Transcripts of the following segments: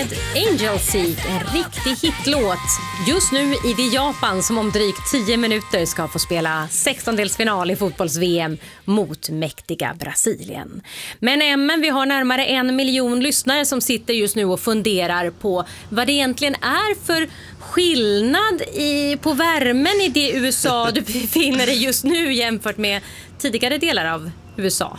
med Angel Seek, en riktig hitlåt. Just nu i det Japan som om drygt 10 minuter ska få spela 16-delsfinal i fotbolls-VM mot mäktiga Brasilien. Men vi har närmare 1 miljon lyssnare som sitter just nu och funderar på vad det egentligen är för skillnad på värmen i det USA du befinner dig just nu jämfört med tidigare delar av USA.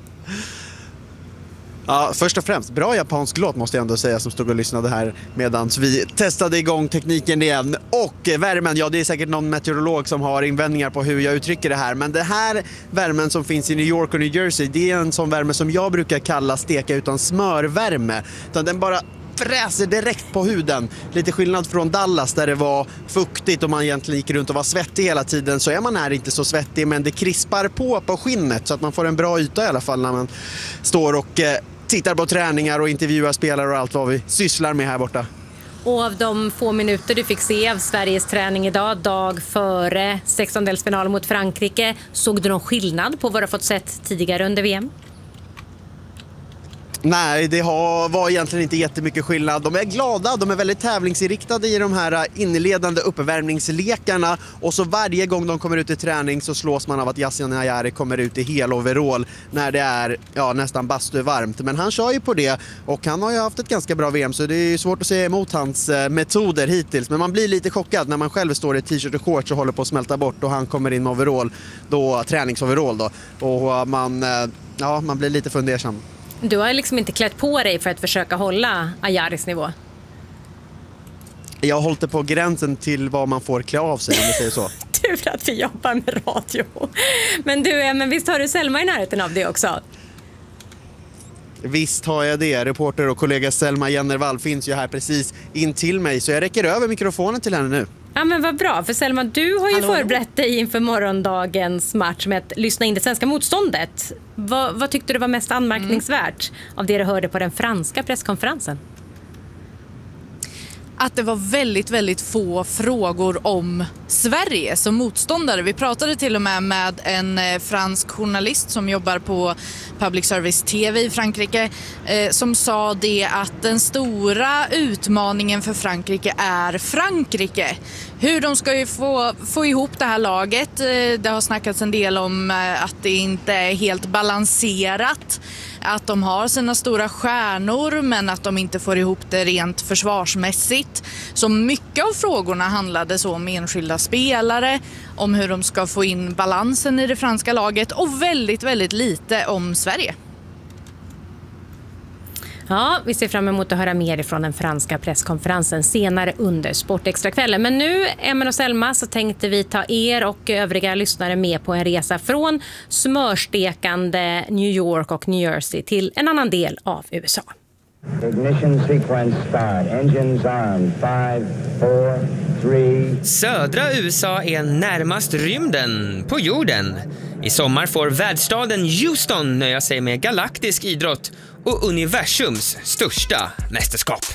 Ja, först och främst, bra japansk låt måste jag ändå säga, som stod och lyssnade här medan vi testade igång tekniken igen. Och värmen, ja det är säkert någon meteorolog som har invändningar på hur jag uttrycker det här. Men det här värmen som finns i New York och New Jersey, det är en sån värme som jag brukar kalla steka utan smörvärme. Utan den bara fräser direkt på huden. Lite skillnad från Dallas där det var fuktigt och man egentligen gick runt och var svettig hela tiden, så är man här inte så svettig, men det krispar på skinnet så att man får en bra yta i alla fall när man står och tittar på träningar och intervjuar spelare och allt vad vi sysslar med här borta. Och av de få minuter du fick se av Sveriges träning idag, dag före 16-delsfinalen mot Frankrike, såg du någon skillnad på vad du fått sett tidigare under VM? Nej, det var egentligen inte jättemycket skillnad. De är glada, de är väldigt tävlingsinriktade i de här inledande uppvärmningslekarna. Och så varje gång de kommer ut i träning så slås man av att Yasin Ayari kommer ut i hel overall när det är nästan bastuvarmt. Men han kör ju på det och han har ju haft ett ganska bra VM, så det är svårt att säga emot hans metoder hittills. Men man blir lite chockad när man själv står i t-shirt och shorts och håller på att smälta bort och han kommer in med overall, träningsoverall då. Och man blir lite fundersam. Du har liksom inte klätt på dig för att försöka hålla Ayaris nivå. Jag har hållit det på gränsen till vad man får klä av sig, om vi säger så. Tur att vi jobbar med radio. Men visst har du Selma i närheten av det också? Visst har jag det. Reporter och kollega Selma Jennervall finns ju här precis in till mig, så jag räcker över mikrofonen till henne nu. Ja, men vad bra, för Selma, du har ju förberett dig inför morgondagens match med att lyssna in det svenska motståndet. Vad tyckte du var mest anmärkningsvärt av det du hörde på den franska presskonferensen? Att det var väldigt, väldigt få frågor om Sverige som motståndare. Vi pratade till och med en fransk journalist som jobbar på Public Service TV i Frankrike som sa det att den stora utmaningen för Frankrike är Frankrike. Hur de ska ju få ihop det här laget. Det har snackats en del om att det inte är helt balanserat. Att de har sina stora stjärnor men att de inte får ihop det rent försvarsmässigt. Så mycket av frågorna handlade så om enskilda spelare, om hur de ska få in balansen i det franska laget och väldigt, väldigt lite om Sverige. Ja, vi ser fram emot att höra mer från den franska presskonferensen senare under Sportextrakvällen. Men nu, Emma och Selma, så tänkte vi ta er och övriga lyssnare med på en resa från smörstekande New York och New Jersey till en annan del av USA. Ignition sequence start. Engines on. 5, 4, 3. Södra USA är närmast rymden på jorden. I sommar får världsstaden Houston nöja sig med galaktisk idrott och universums största mästerskap.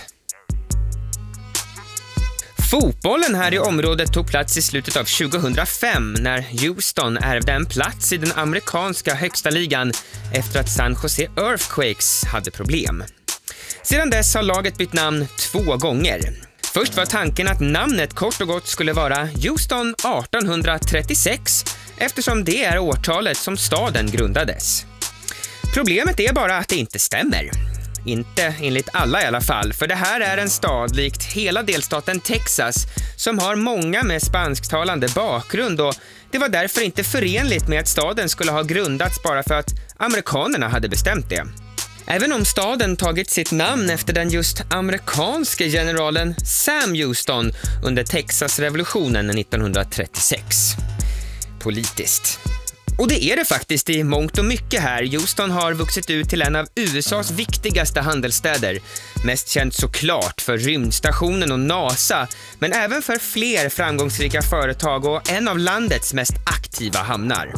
Fotbollen här i området tog plats i slutet av 2005 när Houston ärvde en plats i den amerikanska högsta ligan efter att San Jose Earthquakes hade problem. Sedan dess har laget bytt namn 2 gånger. Först var tanken att namnet kort och gott skulle vara Houston 1836 eftersom det är årtalet som staden grundades. Problemet är bara att det inte stämmer. Inte enligt alla i alla fall, för det här är en stad likt hela delstaten Texas som har många med spansktalande bakgrund och det var därför inte förenligt med att staden skulle ha grundats bara för att amerikanerna hade bestämt det. Även om staden tagit sitt namn efter den just amerikanske generalen Sam Houston under Texas-revolutionen 1936. Politiskt. Och det är det faktiskt i mångt och mycket här. Houston har vuxit ut till en av USAs viktigaste handelsstäder. Mest känt såklart för rymdstationen och NASA, men även för fler framgångsrika företag och en av landets mest aktiva hamnar.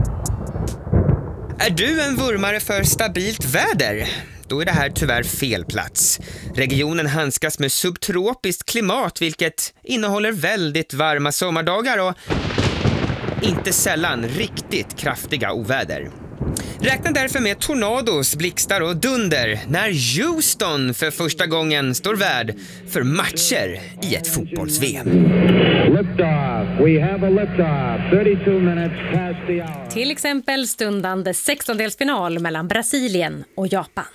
Är du en vurmare för stabilt väder? Då är det här tyvärr fel plats. Regionen handskas med subtropiskt klimat vilket innehåller väldigt varma sommardagar och inte sällan riktigt kraftiga oväder. Räkna därför med tornados, blixtar och dunder när Houston för första gången står värd för matcher i ett fotbolls-VM. We have a liftoff. 32 minutes past the hour. Till exempel stundande 16-delsfinal mellan Brasilien och Japan.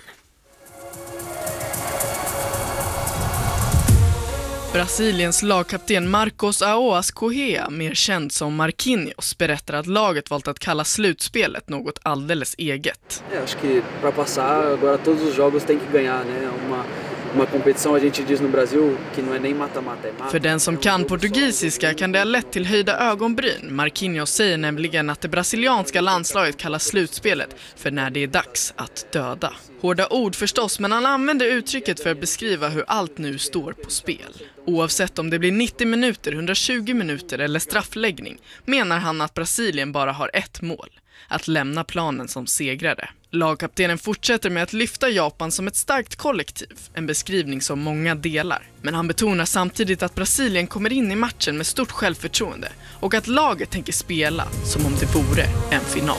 Brasiliens lagkapten Marcos Aoas Correa, mer känd som Marquinhos, berättar att laget valt att kalla slutspelet något alldeles eget. Jag acho para passar agora todos os jogos tem que ganhar, né? Uma competição a gente diz no Brasil que não é nem mata-mata. För den som kan portugisiska kan det ha lett till höjda ögonbryn. Marquinhos säger nämligen att det brasilianska landslaget kallar slutspelet för när det är dags att döda. Hårda ord förstås, men han använder uttrycket för att beskriva hur allt nu står på spel. Oavsett om det blir 90 minuter, 120 minuter eller straffläggning menar han att Brasilien bara har ett mål: att lämna planen som segrare. Lagkaptenen fortsätter med att lyfta Japan som ett starkt kollektiv, en beskrivning som många delar. Men han betonar samtidigt att Brasilien kommer in i matchen med stort självförtroende och att laget tänker spela som om det vore en final.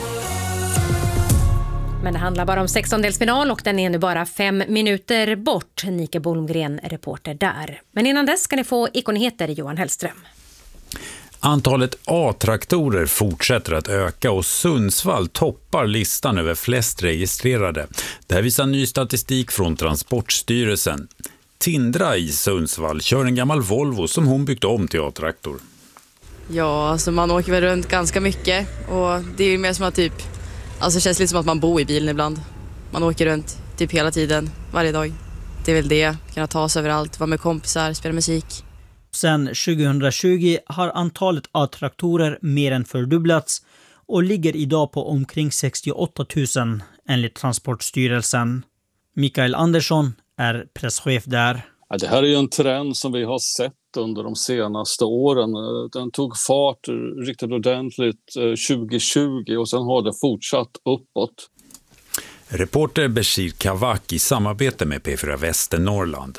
Men det handlar bara om 16-delsfinal och den är nu bara 5 minuter bort. Nika Bolmgren, reporter där. Men innan dess ska ni få ikonheter, Johan Hellström. Antalet A-traktorer fortsätter att öka och Sundsvall toppar listan över flest registrerade. Det här visar ny statistik från Transportstyrelsen. Tindra i Sundsvall kör en gammal Volvo som hon byggt om till A-traktor. Ja, alltså man åker väl runt ganska mycket och det är ju mer som att det känns lite som att man bor i bilen ibland. Man åker runt typ hela tiden, varje dag. Det är väl det, kunna ta sig överallt, vara med kompisar, spela musik. Sen 2020 har antalet A-traktorer mer än fördubblats och ligger idag på omkring 68 000 enligt Transportstyrelsen. Mikael Andersson är presschef där. Ja, det här är ju en trend som vi har sett under de senaste åren. Den tog fart riktigt ordentligt 2020 och sen har det fortsatt uppåt. Reporter Bashir Kavak i samarbete med P4 Västernorrland.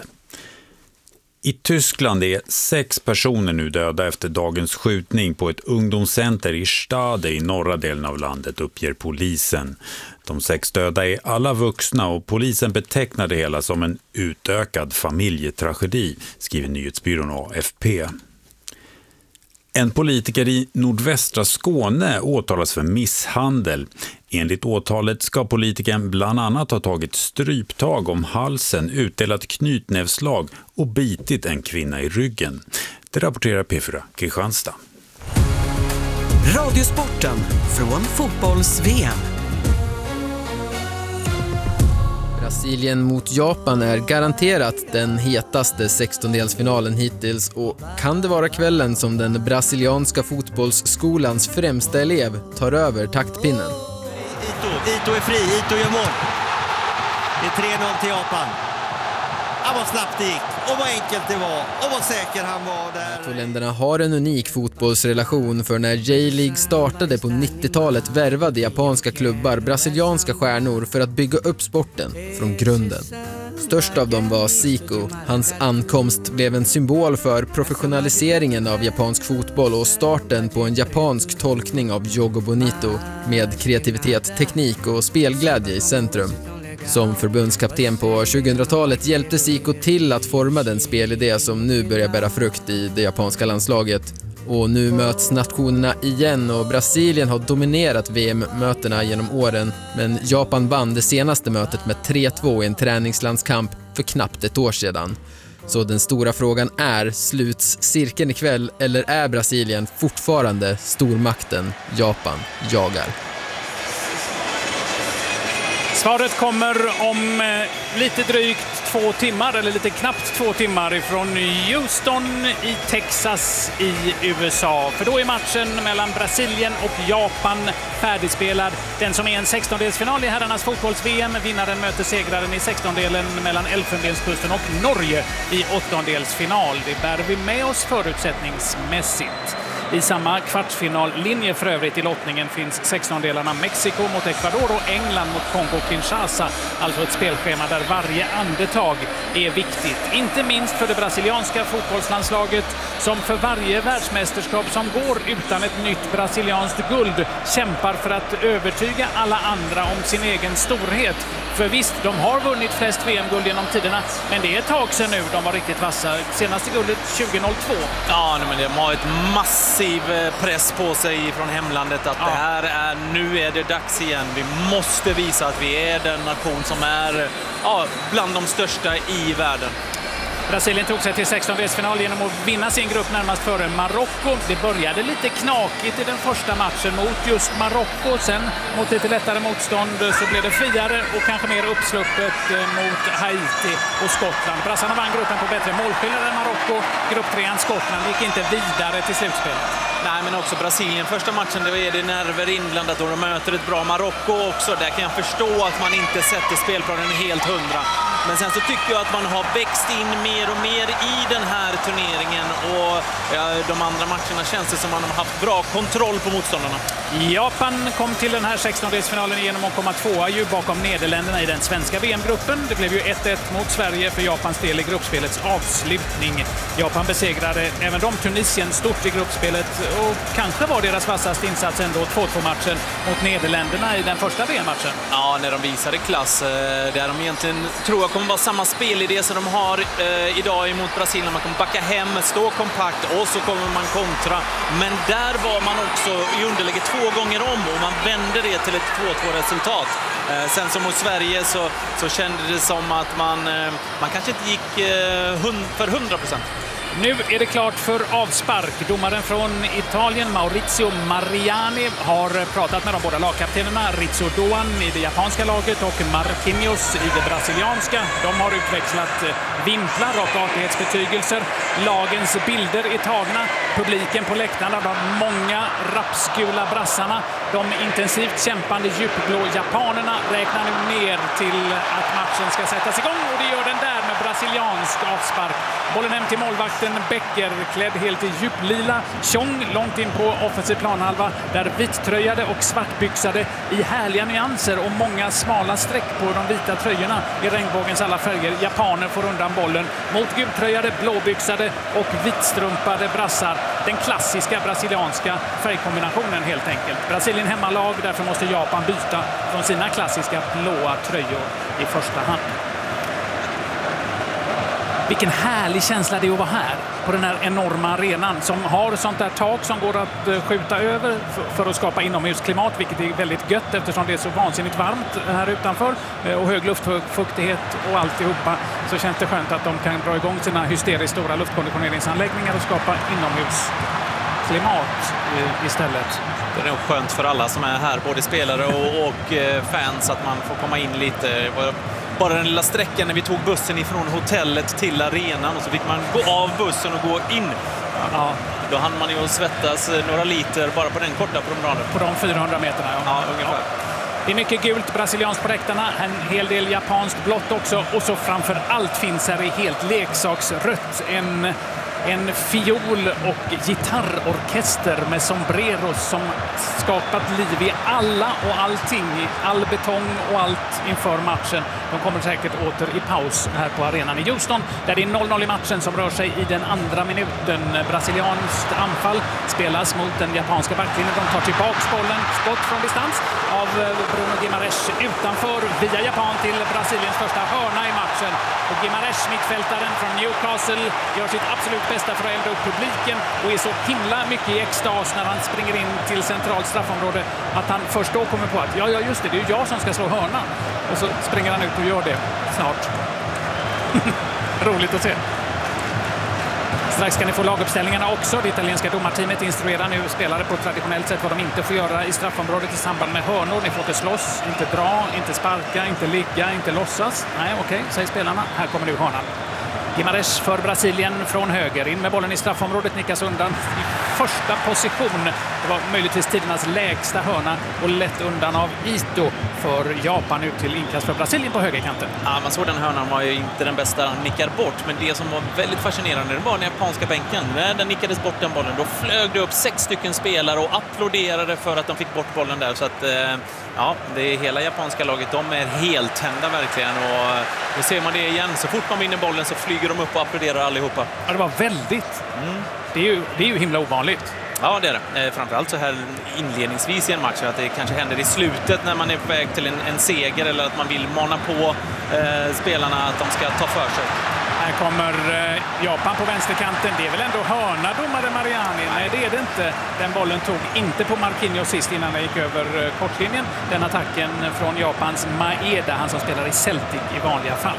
I Tyskland är 6 personer nu döda efter dagens skjutning på ett ungdomscenter i Stade i norra delen av landet, uppger polisen. De 6 döda är alla vuxna och polisen betecknar det hela som en utökad familjetragedi, skriver nyhetsbyrån AFP. En politiker i nordvästra Skåne åtalas för misshandel. Enligt åtalet ska politikern bland annat ha tagit stryptag om halsen, utdelat knytnävslag och bitit en kvinna i ryggen. Det rapporterar P4 Kristianstad. Radiosporten från fotbolls-VM. Brasilien mot Japan är garanterat den hetaste 16-delsfinalen hittills och kan det vara kvällen som den brasilianska fotbollsskolans främsta elev tar över taktpinnen. Ito är fri, Ito gör mål. Det är 3-0 till Japan. Vad snabbt det gick och vad enkelt det var och vad säker han var där. Två-länderna har en unik fotbollsrelation, för när J-League startade på 90-talet värvade japanska klubbar brasilianska stjärnor för att bygga upp sporten från grunden. Störst av dem var Zico. Hans ankomst blev en symbol för professionaliseringen av japansk fotboll och starten på en japansk tolkning av Jogo Bonito med kreativitet, teknik och spelglädje i centrum. Som förbundskapten på 2000-talet hjälpte Zico till att forma den spelidé som nu börjar bära frukt i det japanska landslaget. Och nu möts nationerna igen och Brasilien har dominerat VM-mötena genom åren, men Japan vann det senaste mötet med 3-2 i en träningslandskamp för knappt ett år sedan. Så den stora frågan är, sluts cirkeln ikväll eller är Brasilien fortfarande stormakten Japan jagar? Svaret kommer om lite drygt 2 timmar, eller lite knappt 2 timmar ifrån Houston i Texas i USA. För då är matchen mellan Brasilien och Japan färdigspelad. Den som är en 16-delsfinal i herrarnas fotbolls-VM. Vinnaren möter segraren i 16-delen mellan Elfenbenskusten och Norge i 8-delsfinal. Det bär vi med oss förutsättningsmässigt. I samma kvartsfinallinje för övrigt i lottningen finns 16-delarna Mexiko mot Ecuador och England mot Kongo-Kinshasa. Alltså ett spelschema där varje andetag är viktigt. Inte minst för det brasilianska fotbollslandslaget som för varje världsmästerskap som går utan ett nytt brasilianskt guld kämpar för att övertyga alla andra om sin egen storhet. För visst, de har vunnit flest VM-guld genom tiderna, men det är ett tag sedan nu de var riktigt vassa. Senaste guldet 2002. Ja, men de har ett massiv press på sig från hemlandet att nu är det dags igen. Vi måste visa att vi är den nation som är bland de största i världen. Brasilien tog sig till 16-delsfinal genom att vinna sin grupp närmast före Marocko. Det började lite knakigt i den första matchen mot just Marocko. Sen mot lite lättare motstånd så blev det friare och kanske mer uppsluppet mot Haiti och Skottland. Brassarna vann gruppen på bättre målskillnad än Marocko. Grupp 3 Skottland gick inte vidare till slutspelet. Nej, men också Brasilien. Första matchen, det är det nerver inblandat och de möter ett bra Marocko också. Där kan jag förstå att man inte sätter spelplanen helt 100. Men sen så tycker jag att man har växt in mer och mer i den här turneringen och de andra matcherna känns det som man har haft bra kontroll på motståndarna. Japan kom till den här 16-delsfinalen genom att komma tvåa ju bakom Nederländerna i den svenska VM-gruppen. Det blev ju 1-1 mot Sverige för Japans del i gruppspelets avslutning. Japan besegrade även de Tunisien stort i gruppspelet och kanske var deras vassaste insats ändå 2-2-matchen mot Nederländerna i den första VM-matchen. Ja, när de visade klass där de egentligen tror jag kommer vara samma spelidé som de har idag emot Brasilien. Man kommer backa hem, stå kompakt och så kommer man kontra. Men där var man också i underläge 2 gånger om och man vände det till ett 2-2-resultat. Sen som mot Sverige så kändes det som att man kanske inte gick för 100%. Nu är det klart för avspark. Domaren från Italien, Maurizio Mariani, har pratat med de båda lagkaptenerna Rizzo Doan i det japanska laget och Marquinhos i det brasilianska. De har utväxlat vimplar och artighetsbetygelser. Lagens bilder är tagna. Publiken på läktarna, de många rapsgula brassarna, de intensivt kämpande djupblå japanerna räknar nu ner till att matchen ska sättas igång och det gör den där med brasiliansk avspark. Bollen hem till målvakten Becker, klädd helt i djuplila. Tjong långt in på offensiv planhalva, där vittröjade och svartbyxade i härliga nyanser och många smala streck på de vita tröjorna i regnbågens alla färger. Japaner får undan bollen mot gultröjade, blåbyxade och vitstrumpade brassar. Den klassiska brasilianska färgkombinationen helt enkelt. Brasilien hemmalag, därför måste Japan byta från sina klassiska blåa tröjor i första hand. Vilken härlig känsla det är att vara här på den här enorma arenan som har sånt där tak som går att skjuta över för att skapa inomhusklimat, vilket är väldigt gött eftersom det är så vansinnigt varmt här utanför och hög luftfuktighet och alltihopa, så känns det skönt att de kan dra igång sina hysteriskt stora luftkonditioneringsanläggningar och skapa inomhusklimat istället. Det är nog skönt för alla som är här, både spelare och fans, att man får komma in lite. Bara den lilla sträckan när vi tog bussen ifrån hotellet till arenan och så fick man gå av bussen och gå in. Ja, då hann man ju svettas några liter bara på den korta promenaden. På de 400 meterna, ja ungefär. Ja. Det är mycket gult brasilianskt på räktarna, en hel del japanskt blått också och så framför allt finns här i helt leksaksrött en fiol- och gitarrorkester med sombreros som skapat liv i alla och allting, i all betong och allt inför matchen. De kommer säkert åter i paus här på arenan i Houston, där det är 0-0 i matchen som rör sig i den andra minuten. Brasilianskt anfall spelas mot den japanska backlinjen. De tar tillbaks bollen, skott från distans av Bruno Guimaraes utanför via Japan till Brasiliens första hörna i matchen. Och Guimaraes, mittfältaren från Newcastle, gör sitt absolut bästa för att elda upp publiken och är så himla mycket i extas när han springer in till centralt straffområde att han först då kommer på att ja just det är ju jag som ska slå hörna. Och så springer han ut och gör det snart. Roligt att se. Strax ska ni få laguppställningarna också. Det italienska domarteamet instruerar nu spelare på traditionellt sätt vad de inte får göra i straffområdet i samband med hörnor. Ni får inte slåss, inte dra, inte sparka, inte ligga, inte låtsas. Nej, okej, säger spelarna. Här kommer nu hörnan. Guimaraes för Brasilien från höger. In med bollen i straffområdet, nickas undan i första position Det var möjligtvis tidernas lägsta hörna och lätt undan av Ito för Japan ut till inkast för Brasilien på högerkanten. Ja, man såg den hörnan var ju inte den bästa, han nickar bort. Men det som var väldigt fascinerande, det var den japanska bänken. När den nickades bort den bollen, då flög det upp 6 stycken spelare och applåderade för att de fick bort bollen där. Så att, ja, det är hela japanska laget, de är helt tända verkligen. Och då ser man det igen, så fort man vinner bollen så flyger de upp och applåderar allihopa. Ja, det var väldigt. Det är ju himla ovanligt. Ja, det är det. Framförallt så här inledningsvis i en match, att det kanske händer i slutet när man är på väg till en seger, eller att man vill mana på spelarna att de ska ta för sig. Här kommer Japan på vänsterkanten. Det är väl ändå hörna, domare Mariani? Nej, det är det inte. Den bollen tog inte på Marquinhos sist innan han gick över kortlinjen. Den attacken från Japans Maeda, han som spelar i Celtic i vanliga fall.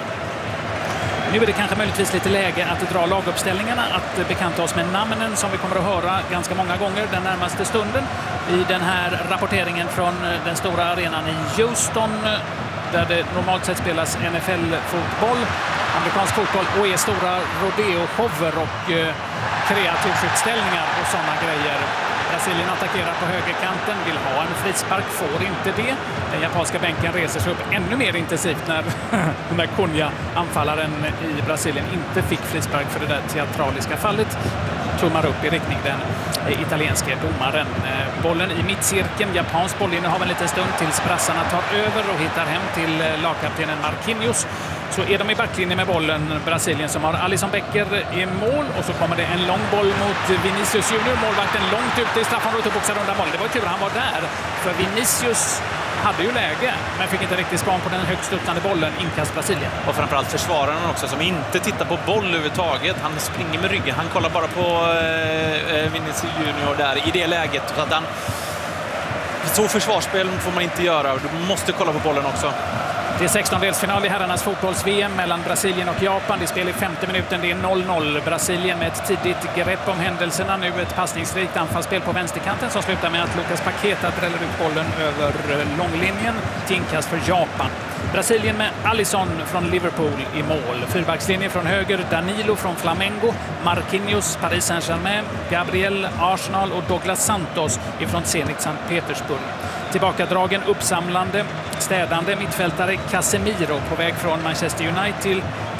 Nu är det kanske möjligtvis lite läge att dra laguppställningarna, att bekanta oss med namnen som vi kommer att höra ganska många gånger den närmaste stunden i den här rapporteringen från den stora arenan i Houston, där det normalt sett spelas NFL-fotboll, amerikansk fotboll, och är stora rodeo-shower och kreatursuppställningar och sådana grejer. Brasilien attackerar på högerkanten, vill ha en frispark, får inte det. Den japanska bänken reser sig upp ännu mer intensivt när den där Cunha, anfallaren i Brasilien, inte fick frispark för det där teatraliska fallet. Tummar upp i riktning den italienske domaren. Bollen i mittcirkeln, japansk bollinnehav en liten stund tills brassarna tar över och hittar hem till lagkaptenen Marquinhos. Så är de i backlinjen med bollen, Brasilien, som har Alisson Becker i mål, och så kommer det en lång boll mot Vinicius Junior, målvakten långt ute i straffområdet och boxar undan bollen. Det var tur han var där, för Vinicius hade ju läge men fick inte riktigt span på den högt studsande bollen. Inkast Brasilien. Och framförallt försvararen också, som inte tittar på boll överhuvudtaget. Han springer med ryggen, han kollar bara på Vinicius Junior där i det läget. Så att så försvarsspel får man inte göra, du måste kolla på bollen också. Det är 16-delsfinal i herrarnas fotbolls-VM mellan Brasilien och Japan. Det spelar i 50 minuten, det är 0-0. Brasilien med ett tidigt grepp om händelserna. Nu ett passningsrikt anfallsspel på vänsterkanten som slutar med att Lucas Paqueta dräller ut bollen över långlinjen till inkast för Japan. Brasilien med Alisson från Liverpool i mål. Fyrbackslinjen från höger, Danilo från Flamengo, Marquinhos, Paris Saint-Germain, Gabriel, Arsenal och Douglas Santos ifrån Zenit Sankt Petersburg. Tillbakadragen, uppsamlande, städande mittfältare Casemiro på väg från Manchester United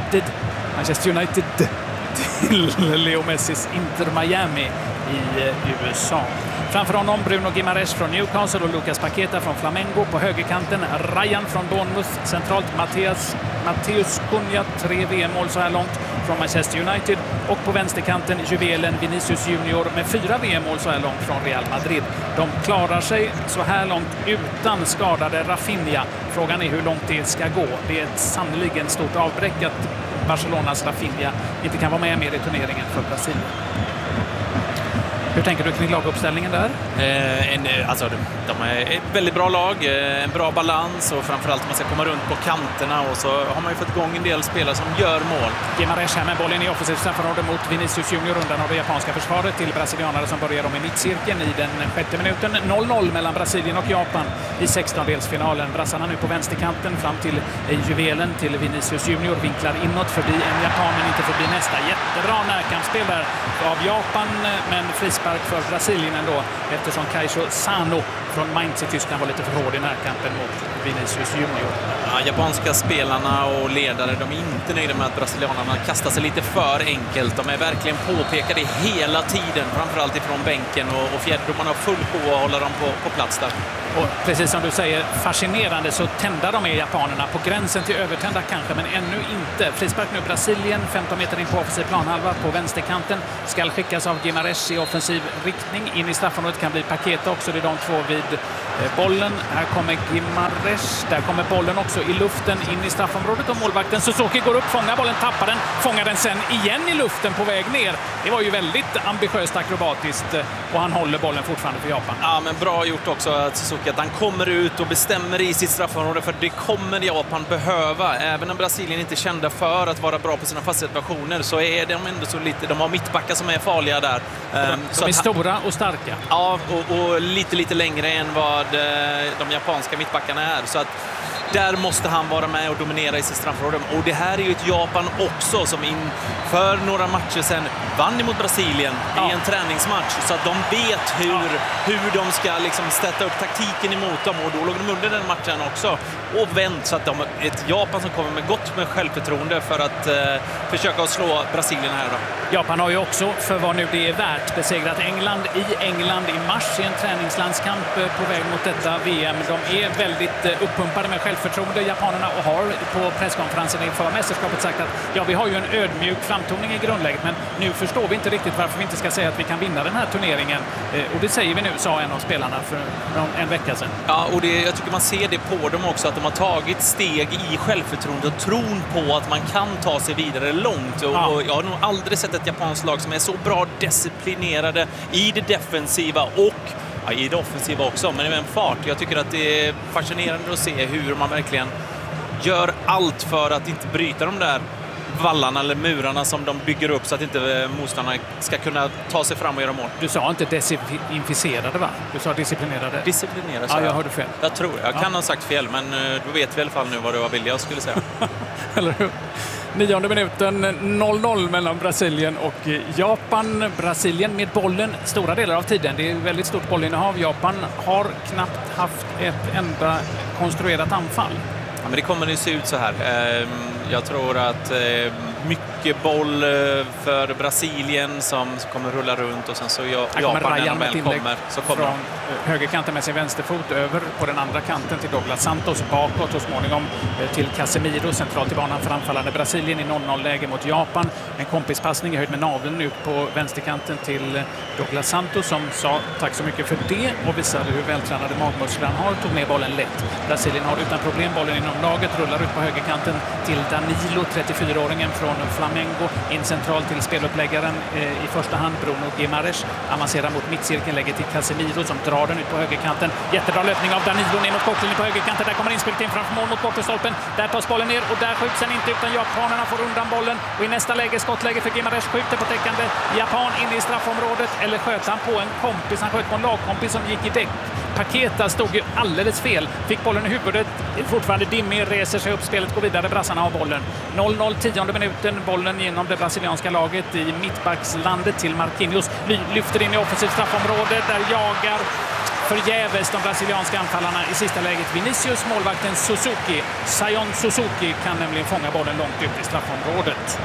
till Leo Messis Inter Miami i USA. Framför honom Bruno Guimaraes från Newcastle och Lucas Paqueta från Flamengo. På högerkanten Ryan från Bournemouth. Centralt Matheus Cunha, 3 VM-mål så här långt från Manchester United. Och på vänsterkanten juvelen Vinicius Junior med 4 VM-mål så här långt från Real Madrid. De klarar sig så här långt utan skadade Rafinha. Frågan är hur långt det ska gå. Det är ett sannoliken stort avbräck att Barcelonas Rafinha inte kan vara med mer i turneringen för Brasilien. Hur tänker du kring laguppställningen där? Alltså, de är ett väldigt bra lag, en bra balans, och framförallt man ska komma runt på kanterna, och så har man ju fått igång en del spelare som gör mål. Guimaraes här med bollen i offensivt straffområde mot Vinicius Junior undan av det japanska försvaret till brasilianare som börjar om i mittcirkeln i den 6:e minuten. 0-0 mellan Brasilien och Japan i 16-delsfinalen. Brassarna nu på vänsterkanten fram till juvelen till Vinicius Junior, vinklar inåt förbi en japan men inte förbi nästa. Jättebra närkampsspel där av Japan, men frispark för Brasilien ändå, eftersom Kaisho Sano från Mainz i Tyskland var lite för hård i närkampen mot Vinicius Junior. Ja, japanska spelarna och ledare, de är inte nöjda med att brasilianerna kastar sig lite för enkelt. De är verkligen påpekade hela tiden, framförallt ifrån bänken, och fjärdedomarna har full på att hålla dem på plats där. Och precis som du säger, fascinerande så tända de är japanerna, på gränsen till övertända kanske, men ännu inte. Frispark nu Brasilien, 15 meter in på offensiv planhalva på vänsterkanten. Ska skickas av Guimaraes i offensiv riktning. In i straffområdet kan bli Paqueta också, det är de två vid bollen. Här kommer Guimaraes, där kommer bollen också i luften in i straffområdet, och målvakten Suzuki går upp, fångar bollen, tappar den, fångar den sen igen i luften på väg ner. Det var ju väldigt ambitiöst akrobatiskt, och han håller bollen fortfarande för Japan. Ja, men bra gjort också att Suzuki, att han kommer ut och bestämmer i sitt straffområde, för det kommer Japan behöva. Även om Brasilien inte är kända för att vara bra på sina fasta situationer, så är de ändå så lite, de har mittbackar som är farliga där. De är stora och starka. Ja, och lite längre än vad de japanska mittbackarna är. Så att där måste han vara med och dominera i sitt straffområde. Och det här är ju ett Japan också som inför några matcher sen vann emot Brasilien i en träningsmatch. Så att de vet hur de ska liksom sätta upp taktiken emot dem. Och då låg de under den matchen också. Och vänt så att de ett Japan som kommer med gott med självförtroende för att försöka att slå Brasilien här då. Japan har ju också, för vad nu det är värt, besegrat England i mars i en träningslandskamp på väg mot detta VM. De är väldigt uppumpade med självförtroende, japanerna, och har på presskonferensen inför mästerskapet sagt att vi har ju en ödmjuk framtoning i grundläget, men nu förstår vi inte riktigt varför vi inte ska säga att vi kan vinna den här turneringen. Och det säger vi nu, sa en av spelarna för en vecka sedan. Ja, och jag tycker man ser det på dem också, att de har tagit steg i självförtroende och tron på att man kan ta sig vidare långt. Och jag har nog aldrig sett ett japanskt lag som är så bra disciplinerade i det defensiva och i det offensiva också, men med en fart. Jag tycker att det är fascinerande att se hur man verkligen gör allt för att inte bryta de där vallarna eller murarna som de bygger upp så att inte motståndarna ska kunna ta sig fram och göra mål. Du sa inte desinficerade, va? Du sa disciplinerade. Disciplinerade, ja, jag hörde fel. Jag tror. Jag kan ha sagt fel, men då vet vi i alla fall nu vad det var jag skulle säga. Eller hur? 9:e minuten, 0-0 mellan Brasilien och Japan. Brasilien med bollen stora delar av tiden. Det är väldigt stort bollinnehav. Japan har knappt haft ett enda konstruerat anfall. Ja, men det kommer ju se ut så här. Jag tror att mycket boll för Brasilien som kommer rulla runt och sen så Japan när de väl kommer så kommer från högerkanten med sin vänsterfot över på den andra kanten till Douglas Santos, bakåt och småningom till Casemiro centralt i banan för anfallande Brasilien i 0-0-läge mot Japan. En kompispassning i höjd med naveln ut på vänsterkanten till Douglas Santos som sa tack så mycket för det och visade hur vältränade magmuskler han har, tog ner bollen lätt. Brasilien har utan problem bollen inom laget, rullar ut på högerkanten till Danilo, 34-åringen från Flamengo, in centralt till speluppläggaren i första hand Bruno Guimaraes, avancerar mot mittcirkeln, lägger till Casemiro som drar den ut på högerkanten. Jättebra löpning av Danilo ner mot kortlinjen på högerkanten. Där kommer inspelet in framför mål mot bortestolpen. Där tas bollen ner och där skjuts den inte utan japanerna får undan bollen. Och i nästa läge, skottläge för Guimaraes, skjuter på täckande Japan in i straffområdet. Eller sköt han på en kompis? Han sköt på en lagkompis som gick i däck. Paketa stod ju alldeles fel. Fick bollen i huvudet. Fortfarande dimmig, reser sig upp. Spelet går vidare. Brassarna har bollen. 0-0, 10:e minuten. Bollen genom det brasilianska laget i mittbackslandet till Marquinhos. Lyfter in i offensivt straffområde. Där jagar förgäves de brasilianska anfallarna i sista läget. Vinicius, målvakten Suzuki. Sion Suzuki kan nämligen fånga bollen långt ut i straffområdet.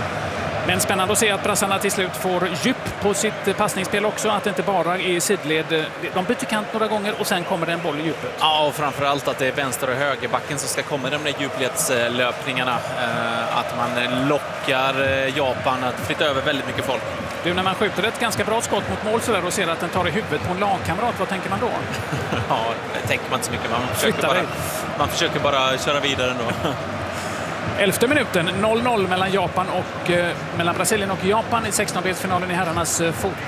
Men spännande att se att brassarna till slut får djup på sitt passningsspel också. Att det inte bara är sidled. De byter kant några gånger och sen kommer det en boll i djupet. Ja, och framförallt att det är vänster- och högerbacken som ska komma de där djupledslöpningarna. Att man lockar Japan att flytta över väldigt mycket folk. Du, när man skjuter ett ganska bra skott mot mål så där och ser att den tar i huvudet på en lagkamrat, vad tänker man då? Ja, det tänker man inte så mycket. Man försöker bara köra vidare ändå. 11:e minuten, 0-0 mellan Brasilien och Japan i 16-delsfinalen i herrarnas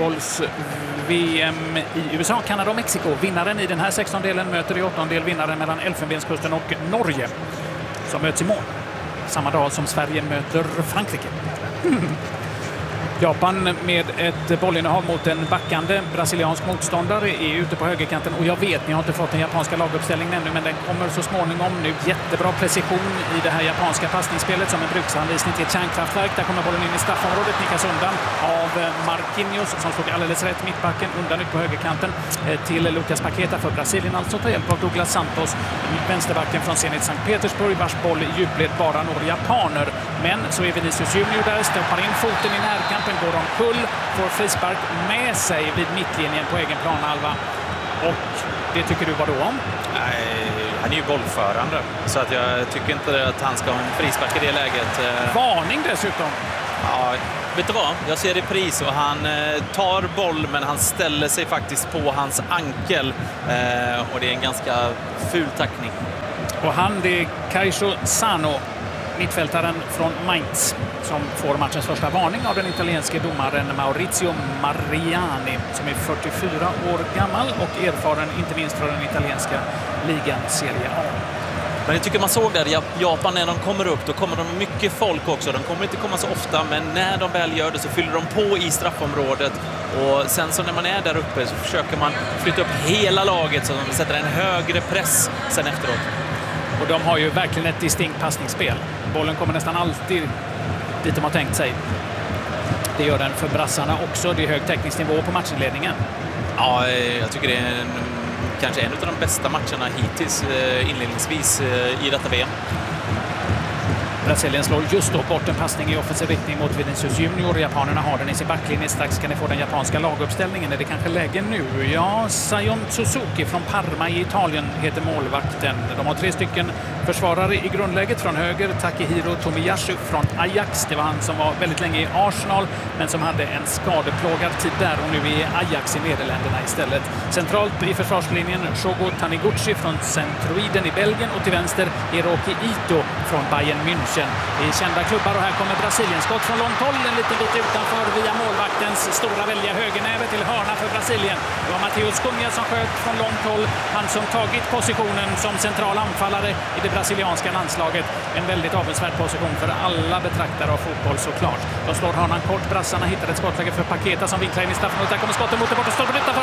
fotbolls-VM i USA, Kanada och Mexiko. Vinnaren i den här 16-delen möter i 8-del vinnaren mellan Elfenbenskusten och Norge som möts imorgon. Samma dag som Sverige möter Frankrike. Japan med ett bollinnehav mot en backande brasiliansk motståndare är ute på högerkanten och jag vet, ni har inte fått den japanska laguppställningen ännu, men den kommer så småningom nu. Jättebra precision i det här japanska passningsspelet som en bruksanvisning till ett kärnkraftverk. Där kommer bollen in i straffområdet, nickas undan av Marquinhos som stod alldeles rätt mittbacken, undan ut på högerkanten till Lucas Paqueta för Brasilien, alltså tar hjälp av Douglas Santos, vänsterbacken från Zenit Sankt Petersburg, vars boll i djupled bara når japaner. Men så är Vinicius Junior där, stoppar in foten i närkamp, går omkull, får frispark med sig vid mittlinjen på egen planhalva. Och det tycker du vad då om? Nej, han är ju bollförande. Så att jag tycker inte att han ska ha en frispark i det läget. Varning dessutom. Ja, vet du vad? Jag ser repris och han tar boll men han ställer sig faktiskt på hans ankel. Och det är en ganska ful tackning. Och det är Kaisho Sano, mittfältaren från Mainz, som får matchens första varning av den italienske domaren Maurizio Mariani, som är 44 år gammal och erfaren inte minst från den italienska ligan Serie A. Men jag tycker man såg där, Japan när de kommer upp, då kommer de mycket folk också. De kommer inte komma så ofta, men när de väl gör det så fyller de på i straffområdet. Och sen så när man är där uppe så försöker man flytta upp hela laget så de sätter en högre press sen efteråt. Och de har ju verkligen ett distinkt passningsspel. Bollen kommer nästan alltid dit de har tänkt sig. Det gör den för brassarna också. Det är hög teknisk nivå på matchinledningen. Ja, jag tycker det är kanske en av de bästa matcherna hittills inledningsvis i detta VM. Brasilien slår just då bort en passning i offensiv riktning mot Vinicius Junior. Japanerna har den i sin backlinje. Strax kan ni få den japanska laguppställningen. Är det kanske läge nu? Ja, Sion Suzuki från Parma i Italien heter målvakten. De har 3 stycken försvarare i grundläget. Från höger Takehiro Tomiyasu från Ajax. Det var han som var väldigt länge i Arsenal men som hade en skadeplågad tid där och nu är Ajax i Nederländerna istället. Centralt i försvarslinjen Shogo Taniguchi från Centroiden i Belgien och till vänster Hiroki Ito från Bayern München. Det är kända klubbar och här kommer Brasilien. Skott från långt håll, en liten bit utanför via målvaktens stora välja högernäve till hörna för Brasilien. Det var Matheus Cunha som sköt från långt håll. Han som tagit positionen som central anfallare i det brasilianska landslaget. En väldigt avundsvärd position för alla betraktare av fotboll såklart. De slår hörnan kort. Brassarna hittar ett skottläge för Paqueta som vinklar in i straffområdet. Där kommer skottet mot det borta stolpen utanför.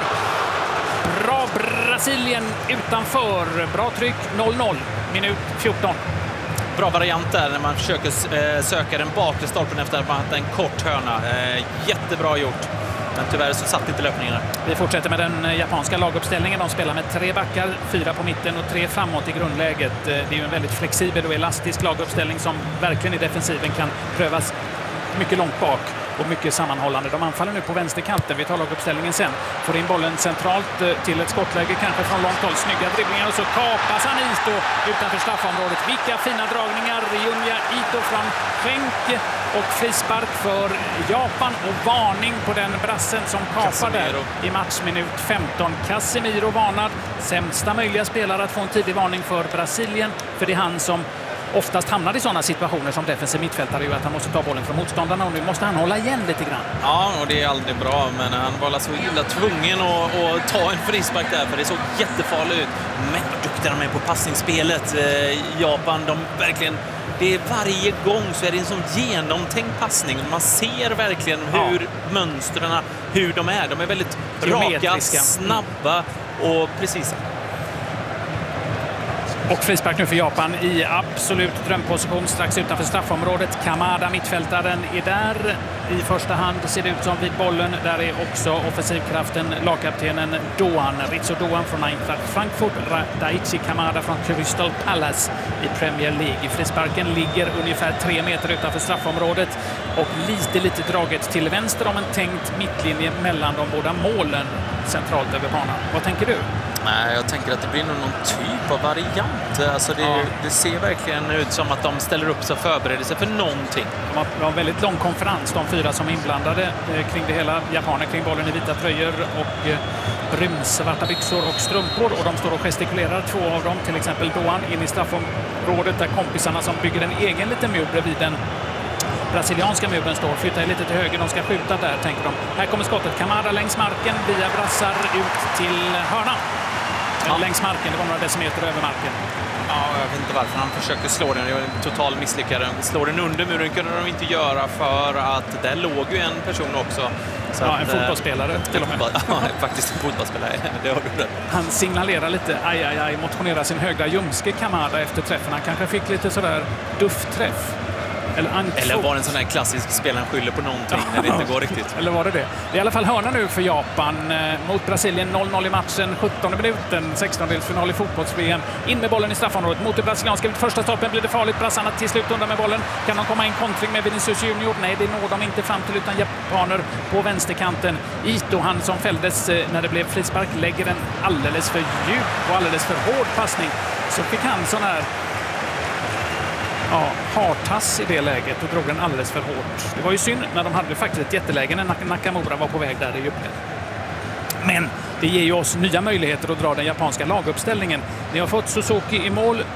Bra Brasilien utanför. Bra tryck 0-0. Minut 14. Bra variant där när man försöker söka den bakre stolpen efter att man haft en kort hörna. Jättebra gjort. Men tyvärr så satt inte löpningarna. Vi fortsätter med den japanska laguppställningen. De spelar med 3 backar, 4 på mitten och 3 framåt i grundläget. Det är ju en väldigt flexibel och elastisk laguppställning som verkligen i defensiven kan prövas mycket långt bak och mycket sammanhållande. De anfaller nu på vänsterkanten. Vi tar laguppställningen sen. Får in bollen centralt till ett skottläge, kanske från långt håll. Snygga dribblingar och så kapas han Ito utanför straffområdet. Vilka fina dragningar. Junya Ito från Schenk och frispark för Japan och varning på den brassen som kapar där i matchminut 15. Casemiro varnad. Sämsta möjliga spelare att få en tidig varning för Brasilien, för det är han som oftast hamnar i sådana situationer som defensiv mittfältare, ju att han måste ta bollen från motståndarna och nu måste han hålla igen lite grann. Ja, och det är aldrig bra, men han var så illa tvungen att ta en frispark där, för det såg jättefarligt ut. Men vad duktiga de är på passningsspelet. Japan, de verkligen, det är varje gång så är det en sån genomtänkt passning. Man ser verkligen hur mönstren, hur de är. De är väldigt raka, snabba och precisa. Och frispark nu för Japan i absolut drömposition strax utanför straffområdet. Kamada, mittfältaren, är där i första hand, ser det ut som vid bollen. Där är också offensivkraften, lagkaptenen Doan, Ritsu Doan från Eintracht Frankfurt, Daichi Kamada från Crystal Palace i Premier League. Frisparken ligger ungefär 3 meter utanför straffområdet och lite draget till vänster om en tänkt mittlinje mellan de båda målen centralt över banan. Vad tänker du? Nej, jag tänker att det blir någon typ av variant. Alltså det ser verkligen ut som att de ställer upp sig och förbereder sig för någonting. De har en väldigt lång konferens, de 4 som är inblandade kring det hela. Japaner kring bollen i vita tröjor och brun-svarta byxor och strumpor. Och de står och gestikulerar, 2 av dem. Till exempel Doan in i straffområdet där kompisarna som bygger en egen liten mur bredvid den brasilianska muren står. Flyttar lite till höger, de ska skjuta där, tänker de. Här kommer skottet. Kamada längs marken, via brassar ut till hörna. Längs marken, det var några decimeter över marken. Ja, jag vet inte varför han försöker slå den. Det var en total misslyckare. Slå den under muren kunde de inte göra, för att där låg ju en person också. Så en fotbollsspelare till och med. Ja, faktiskt en fotbollsspelare. Det har du rätt. Han signalerar lite, motionerar sin högra ljumske Kamada efter träffen. Han kanske fick lite sådär duffträff. Eller var det en sån här klassisk spelaren skyller på någonting när det inte går riktigt. Eller var det? Det är i alla fall hörna nu för Japan mot Brasilien. 0-0 i matchen, 17 minuten, 16-delsfinal i fotbolls-VM. In med bollen i straffområdet mot det brasilianska. Vid första stoppen blir det farligt. Brassarna till slut undan med bollen. Kan de komma in kontring med Vinicius Junior? Nej, det når de inte fram till, utan japaner på vänsterkanten. Ito, han som fälldes när det blev frispark, lägger en alldeles för djup och alldeles för hård passning. Så fick han sån här hartass i det läget och drog den alldeles för hårt. Det var ju synd när de hade faktiskt ett jätteläge när Nakamura var på väg där i djupet. Men det ger ju oss nya möjligheter att dra den japanska laguppställningen. Ni har fått Suzuki i mål.